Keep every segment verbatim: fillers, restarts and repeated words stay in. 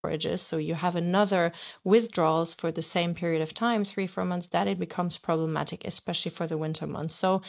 storages, so you have another withdrawals for the same period of time, three, four months, that it becomes problematic, especially for the winter months. So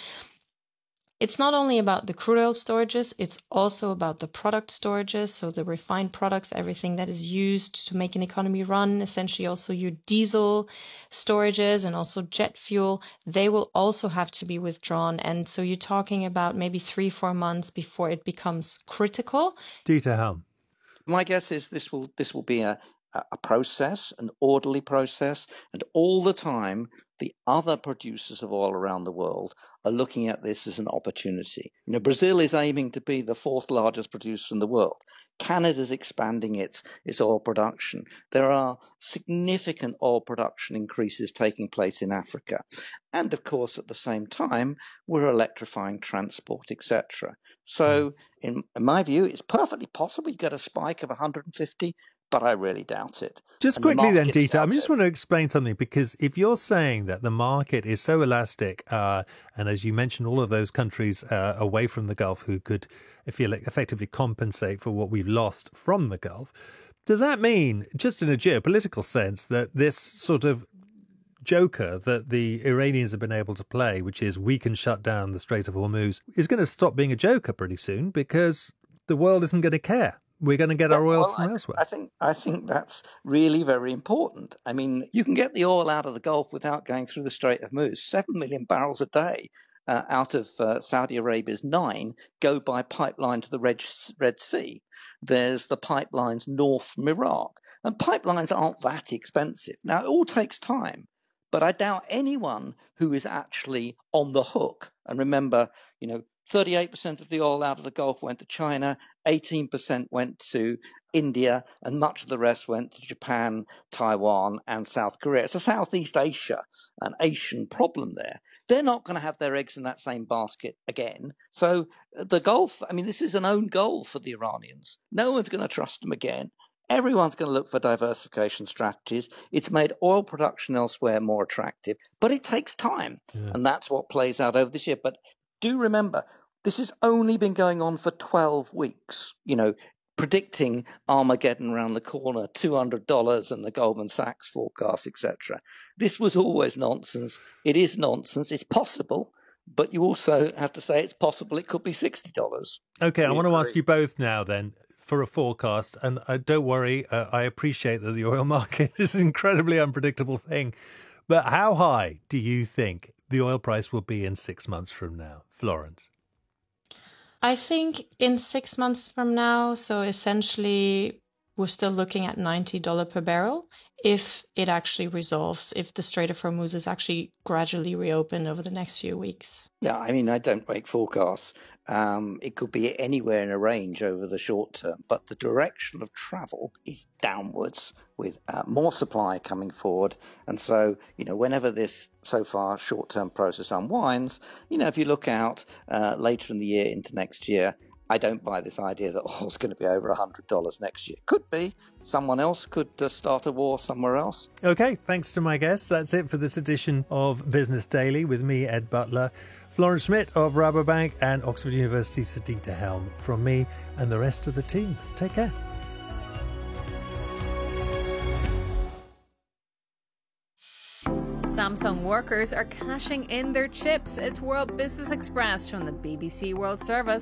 it's not only about the crude oil storages, it's also about the product storages, so the refined products, everything that is used to make an economy run, essentially also your diesel storages and also jet fuel, they will also have to be withdrawn. And so you're talking about maybe three, four months before it becomes critical. Dieter Helm. My guess is this will this will be a, a process, an orderly process, and all the time the other producers of oil around the world are looking at this as an opportunity. You know, Brazil is aiming to be the fourth largest producer in the world. Canada's expanding its, its oil production. There are significant oil production increases taking place in Africa. And of course, at the same time, we're electrifying transport, et cetera. So in, in my view, it's perfectly possible you get a spike of one hundred fifty, but I really doubt it. Just And the quickly then, markets Dieter, I doubt just it. want to explain something, because if you're saying that the market is so elastic, uh, and as you mentioned, all of those countries uh, away from the Gulf who could, if you like, effectively compensate for what we've lost from the Gulf, does that mean, just in a geopolitical sense, that this sort of joker that the Iranians have been able to play, which is we can shut down the Strait of Hormuz, is going to stop being a joker pretty soon, because the world isn't going to care? We're going to get our oil Well, from I, elsewhere. I think I think that's really very important. I mean, you can get the oil out of the Gulf without going through the Strait of Hormuz. Seven million barrels a day uh, out of uh, Saudi Arabia's nine go by pipeline to the Red, Red Sea. There's the pipelines north from Iraq, and pipelines aren't that expensive. Now, it all takes time, but I doubt anyone who is actually on the hook. And remember, you know, thirty-eight percent of the oil out of the Gulf went to China, eighteen percent went to India, and much of the rest went to Japan, Taiwan, and South Korea. It's a Southeast Asia, an Asian problem there. They're not going to have their eggs in that same basket again. So the Gulf, I mean, this is an own goal for the Iranians. No one's going to trust them again. Everyone's going to look for diversification strategies. It's made oil production elsewhere more attractive, but it takes time. Yeah. And that's what plays out over this year. But do remember, this has only been going on for twelve weeks, you know, predicting Armageddon around the corner, two hundred dollars and the Goldman Sachs forecast, et cetera. This was always nonsense. It is nonsense. It's possible, but you also have to say it's possible it could be sixty dollars. Okay, I want to ask you both now then for a forecast. And uh, don't worry, uh, I appreciate that the oil market is an incredibly unpredictable thing. But how high do you think the oil price will be in six months from now? Florence? I think in six months from now, so essentially we're still looking at ninety dollars per barrel if it actually resolves, if the Strait of Hormuz is actually gradually reopened over the next few weeks. Yeah, I mean, I don't make forecasts. Um, it could be anywhere in a range over the short term, but the direction of travel is downwards with uh, more supply coming forward. And so, you know, whenever this so far short-term process unwinds, you know, if you look out uh, later in the year into next year, I don't buy this idea that oil's going to be over one hundred dollars next year. Could be. Someone else could uh, start a war somewhere else. Okay, thanks to my guests. That's it for this edition of Business Daily with me, Ed Butler, Florence Schmidt of Rabobank, and Oxford University's Dieter Helm. From me and the rest of the team, take care. Samsung workers are cashing in their chips. It's World Business Express from the B B C World Service.